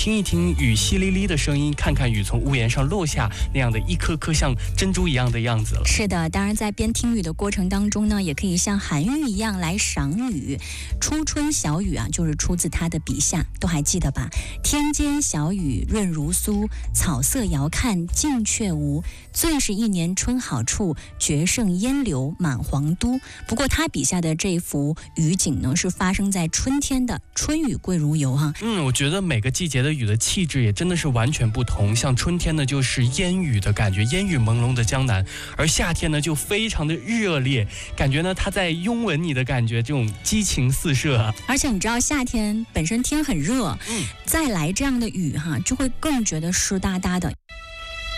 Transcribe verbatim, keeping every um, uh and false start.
听一听雨淅沥沥的声音，看看雨从屋檐上落下那样的一颗颗像珍珠一样的样子了。 是的，当然在边听雨的过程当中呢，也可以像韩愈一样来赏雨。初春小雨啊，就是出自他的笔下，都还记得吧？天间小雨润如酥，草色遥看近却无。最是一年春好处，绝胜烟柳满皇都。不过他笔下的这幅雨景呢，是发生在春天的，春雨贵如油哈、啊。 嗯，我觉得每个季节的雨的气质也真的是完全不同。像春天呢，就是烟雨的感觉，烟雨朦胧的江南；而夏天呢，就非常的热烈，感觉呢它在拥吻你的感觉，这种激情四射啊。 而且你知道，夏天本身天很热， 嗯， 再来这样的雨哈，就会更觉得湿哒哒的。